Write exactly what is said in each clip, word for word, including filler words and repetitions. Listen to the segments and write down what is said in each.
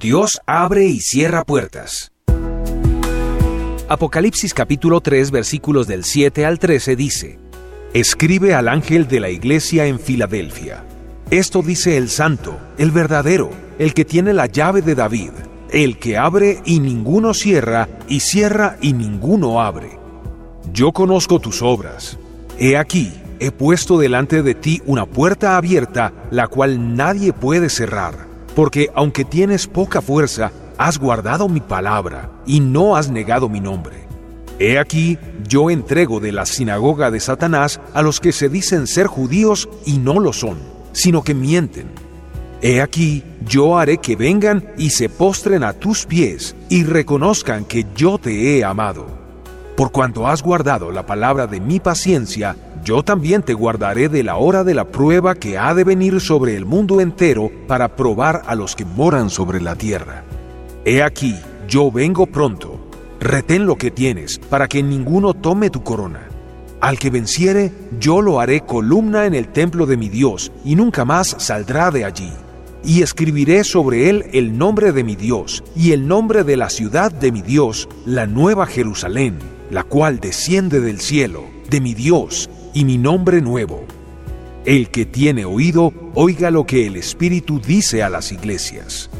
Dios abre y cierra puertas. Apocalipsis capítulo tres, versículos del siete al trece dice: Escribe al ángel de la iglesia en Filadelfia. Esto dice el santo, el verdadero, el que tiene la llave de David, el que abre y ninguno cierra, y cierra y ninguno abre. Yo conozco tus obras. He aquí, he puesto delante de ti una puerta abierta, la cual nadie puede cerrar, porque aunque tienes poca fuerza, has guardado mi palabra, y no has negado mi nombre. He aquí, yo entrego de la sinagoga de Satanás a los que se dicen ser judíos y no lo son, sino que mienten. He aquí, yo haré que vengan y se postren a tus pies, y reconozcan que yo te he amado. Por cuanto has guardado la palabra de mi paciencia, yo también te guardaré de la hora de la prueba que ha de venir sobre el mundo entero para probar a los que moran sobre la tierra. He aquí, yo vengo pronto. Retén lo que tienes, para que ninguno tome tu corona. Al que venciere, yo lo haré columna en el templo de mi Dios, y nunca más saldrá de allí. Y escribiré sobre él el nombre de mi Dios, y el nombre de la ciudad de mi Dios, la nueva Jerusalén, la cual desciende del cielo, de mi Dios, y mi nombre nuevo. El que tiene oído, oiga lo que el Espíritu dice a las iglesias.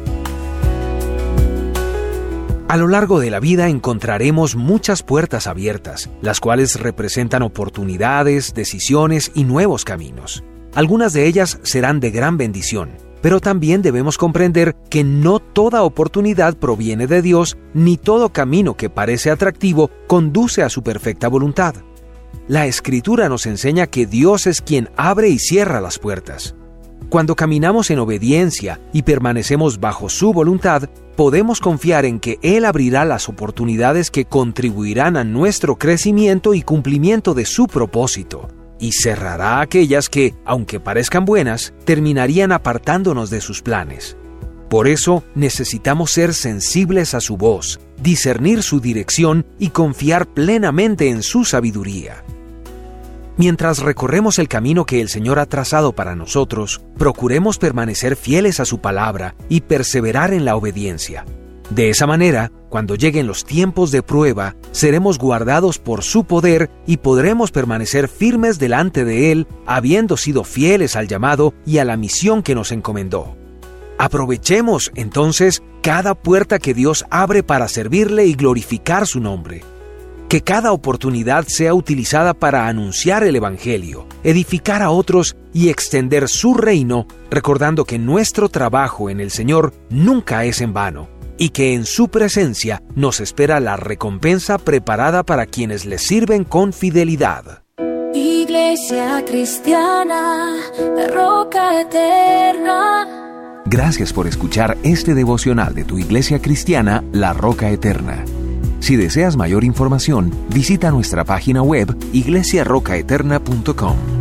A lo largo de la vida encontraremos muchas puertas abiertas, las cuales representan oportunidades, decisiones y nuevos caminos. Algunas de ellas serán de gran bendición, pero también debemos comprender que no toda oportunidad proviene de Dios, ni todo camino que parece atractivo conduce a su perfecta voluntad. La Escritura nos enseña que Dios es quien abre y cierra las puertas. Cuando caminamos en obediencia y permanecemos bajo su voluntad, podemos confiar en que Él abrirá las oportunidades que contribuirán a nuestro crecimiento y cumplimiento de su propósito, y cerrará aquellas que, aunque parezcan buenas, terminarían apartándonos de sus planes. Por eso, necesitamos ser sensibles a su voz, discernir su dirección y confiar plenamente en su sabiduría. Mientras recorremos el camino que el Señor ha trazado para nosotros, procuremos permanecer fieles a su palabra y perseverar en la obediencia. De esa manera, cuando lleguen los tiempos de prueba, seremos guardados por su poder y podremos permanecer firmes delante de Él, habiendo sido fieles al llamado y a la misión que nos encomendó. Aprovechemos, entonces, cada puerta que Dios abre para servirle y glorificar su nombre. Que cada oportunidad sea utilizada para anunciar el Evangelio, edificar a otros y extender su reino, recordando que nuestro trabajo en el Señor nunca es en vano, y que en su presencia nos espera la recompensa preparada para quienes le sirven con fidelidad. Iglesia Cristiana, la Roca Eterna. Gracias por escuchar este devocional de tu Iglesia Cristiana, La Roca Eterna. Si deseas mayor información, visita nuestra página web iglesia roca eterna punto com.